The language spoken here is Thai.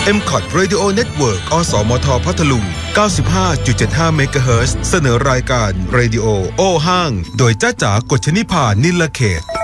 MCOT Radio Network อสมทพัทลุง 95.75 เมกะเฮิรตซ์เสนอรายการ Radio โอห้างโดยจ้าจ๋ากฎชนิพานิลเขต